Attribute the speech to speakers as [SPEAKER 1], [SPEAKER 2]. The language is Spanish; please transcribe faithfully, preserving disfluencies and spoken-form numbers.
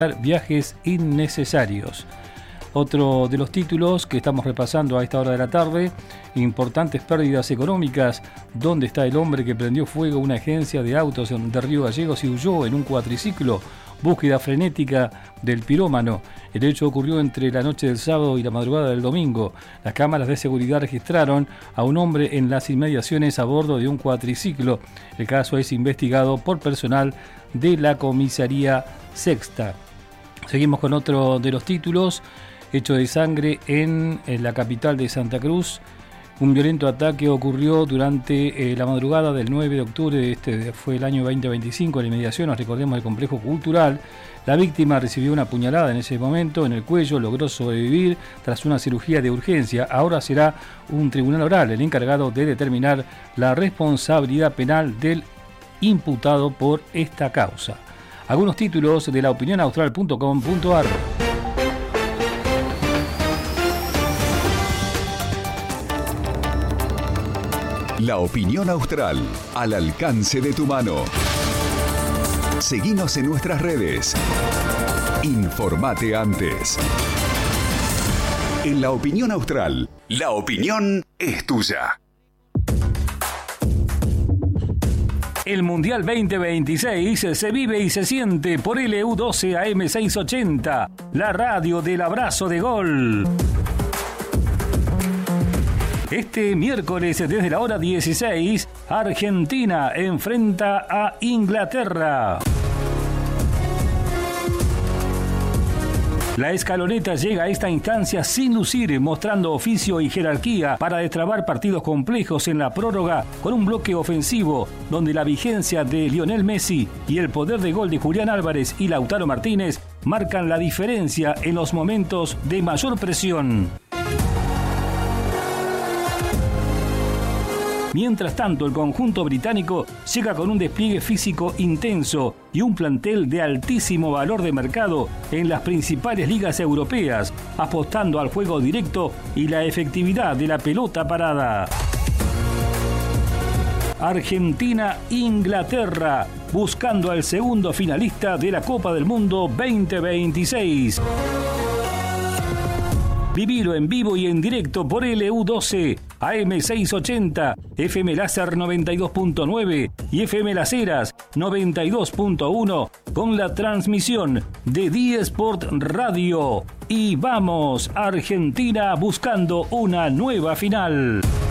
[SPEAKER 1] viajes innecesarios. Otro de los títulos que estamos repasando a esta hora de la tarde: importantes pérdidas económicas. ¿Dónde está el hombre que prendió fuego una agencia de autos de Río Gallegos y huyó en un cuatriciclo? Búsqueda frenética del pirómano. El hecho ocurrió entre la noche del sábado y la madrugada del domingo. Las cámaras de seguridad registraron a un hombre en las inmediaciones a bordo de un cuatriciclo. El caso es investigado por personal de la comisaría Sexta. Seguimos con otro de los títulos: hecho de sangre en, en la capital de Santa Cruz. Un violento ataque ocurrió durante eh, la madrugada del nueve de octubre, este fue el año veinte veinticinco, en inmediaciones, recordemos, del complejo cultural. La víctima recibió una puñalada en ese momento en el cuello, logró sobrevivir tras una cirugía de urgencia. Ahora será un tribunal oral el encargado de determinar la responsabilidad penal del imputado por esta causa. Algunos títulos de la opinión austral punto com punto a r.
[SPEAKER 2] La opinión austral, al alcance de tu mano. Seguinos en nuestras redes. Informate antes. En La Opinión Austral, la opinión es tuya.
[SPEAKER 1] El Mundial veinte veintiséis se vive y se siente por L U doce A M seiscientos ochenta, la radio del abrazo de gol. Este miércoles, desde la hora dieciséis, Argentina enfrenta a Inglaterra. La escaloneta llega a esta instancia sin lucir, mostrando oficio y jerarquía para destrabar partidos complejos en la prórroga, con un bloque ofensivo donde la vigencia de Lionel Messi y el poder de gol de Julián Álvarez y Lautaro Martínez marcan la diferencia en los momentos de mayor presión. Mientras tanto, el conjunto británico llega con un despliegue físico intenso y un plantel de altísimo valor de mercado en las principales ligas europeas, apostando al juego directo y la efectividad de la pelota parada. Argentina-Inglaterra, buscando al segundo finalista de la Copa del Mundo veinte veintiséis. Vivilo en vivo y en directo por L U doce, A M seiscientos ochenta, F M Láser noventa y dos punto nueve y F M Las Heras noventa y dos punto uno, con la transmisión de D-Sport Radio. Y vamos, Argentina buscando una nueva final.